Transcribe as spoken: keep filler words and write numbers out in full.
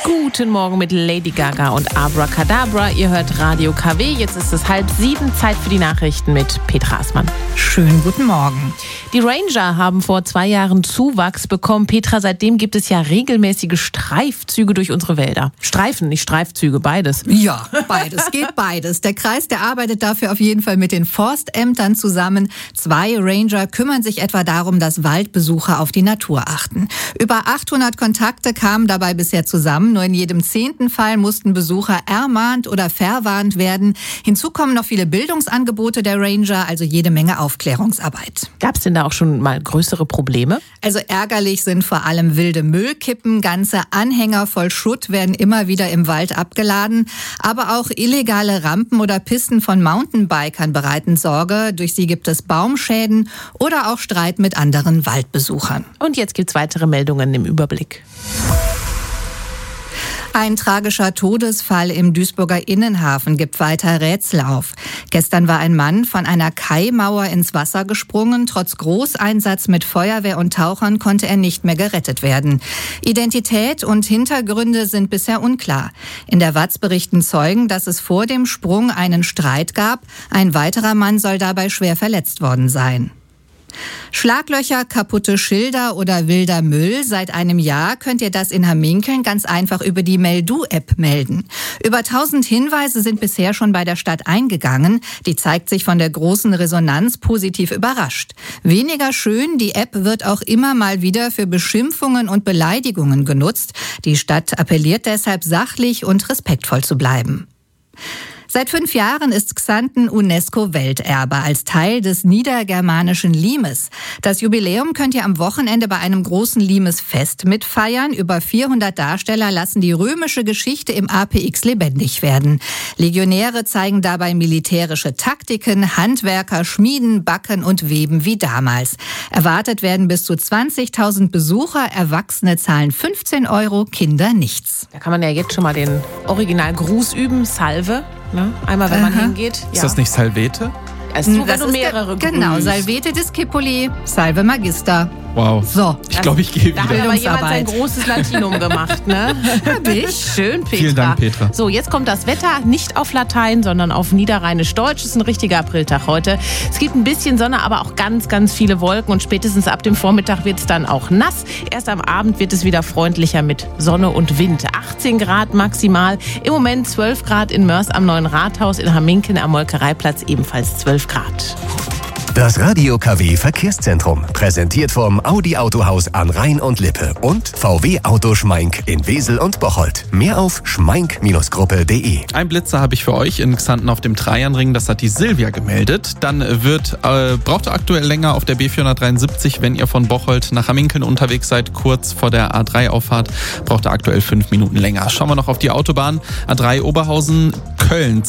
Guten Morgen mit Lady Gaga und Abracadabra. Ihr hört Radio K W. Jetzt ist es halb sieben. Zeit für die Nachrichten mit Petra Aßmann. Schönen guten Morgen. Die Ranger haben vor zwei Jahren Zuwachs bekommen. Petra, seitdem gibt es ja regelmäßige Streifzüge durch unsere Wälder. Streifen, nicht Streifzüge, beides. Ja, beides, geht beides. Der Kreis, der arbeitet dafür auf jeden Fall mit den Forstämtern zusammen. Zwei Ranger kümmern sich etwa darum, dass Waldbesucher auf die Natur achten. Über achthundert Kontakte kamen dabei bisher zusammen. Nur in jedem zehnten Fall mussten Besucher ermahnt oder verwarnt werden. Hinzu kommen noch viele Bildungsangebote der Ranger, also jede Menge Aufklärungsarbeit. Gab es denn da auch schon mal größere Probleme? Also ärgerlich sind vor allem wilde Müllkippen. Ganze Anhänger voll Schutt werden immer wieder im Wald abgeladen. Aber auch illegale Rampen oder Pisten von Mountainbikern bereiten Sorge. Durch sie gibt es Baumschäden oder auch Streit mit anderen Waldbesuchern. Und jetzt gibt's weitere Meldungen im Überblick. Ein tragischer Todesfall im Duisburger Innenhafen gibt weiter Rätsel auf. Gestern war ein Mann von einer Kaimauer ins Wasser gesprungen. Trotz Großeinsatz mit Feuerwehr und Tauchern konnte er nicht mehr gerettet werden. Identität und Hintergründe sind bisher unklar. In der Watz berichten Zeugen, dass es vor dem Sprung einen Streit gab. Ein weiterer Mann soll dabei schwer verletzt worden sein. Schlaglöcher, kaputte Schilder oder wilder Müll. Seit einem Jahr könnt ihr das in Hamminkeln ganz einfach über die Meldu-App melden. Über tausend Hinweise sind bisher schon bei der Stadt eingegangen. Die zeigt sich von der großen Resonanz positiv überrascht. Weniger schön, die App wird auch immer mal wieder für Beschimpfungen und Beleidigungen genutzt. Die Stadt appelliert deshalb, sachlich und respektvoll zu bleiben. Seit fünf Jahren ist Xanten UNESCO-Welterbe als Teil des niedergermanischen Limes. Das Jubiläum könnt ihr am Wochenende bei einem großen Limes-Fest mitfeiern. Über vierhundert Darsteller lassen die römische Geschichte im A P X lebendig werden. Legionäre zeigen dabei militärische Taktiken, Handwerker schmieden, backen und weben wie damals. Erwartet werden bis zu zwanzigtausend Besucher, Erwachsene zahlen fünfzehn Euro, Kinder nichts. Da kann man ja jetzt schon mal den Originalgruß üben, Salve. Ne? Einmal, wenn man Aha. hingeht. Ist ja. das nicht Salvete? Es ist nur, Das wenn du ist mehrere der, Genau, grüßt. Salvete Discipuli, Salve Magister. Wow. So. Ich glaube, ich gehe Da hat wieder. aber jemand sein Bildungsarbeit. großes Latinum gemacht, ne? Hab ich. Schön, Petra. Vielen Dank, Petra. So, jetzt kommt das Wetter nicht auf Latein, sondern auf Niederrheinisch-Deutsch. Es ist ein richtiger Apriltag heute. Es gibt ein bisschen Sonne, aber auch ganz, ganz viele Wolken. Und spätestens ab dem Vormittag wird es dann auch nass. Erst am Abend wird es wieder freundlicher mit Sonne und Wind. achtzehn Grad maximal. Im Moment zwölf Grad in Mörs am Neuen Rathaus. In Hamminkeln am Molkereiplatz ebenfalls zwölf Grad. Das Radio K W Verkehrszentrum, präsentiert vom Audi Autohaus an Rhein und Lippe und V W Auto Schmeink in Wesel und Bocholt. Mehr auf schmeink Gruppe punkt de. Ein Blitzer habe ich für euch in Xanten auf dem Dreiernring. Das hat die Silvia gemeldet. Dann wird, äh, braucht ihr aktuell länger auf der B vierhundertdreiundsiebzig, wenn ihr von Bocholt nach Hamminkeln unterwegs seid. Kurz vor der A drei Auffahrt braucht ihr aktuell fünf Minuten länger. Schauen wir noch auf die Autobahn. A drei Oberhausen, Köln.